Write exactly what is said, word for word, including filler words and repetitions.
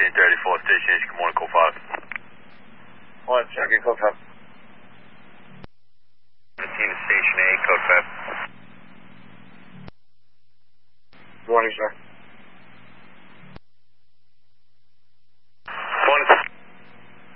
seventeen thirty-four, Station H, good morning, code five. One second, code five. seventeen, Station eight, code five. Good morning, sir.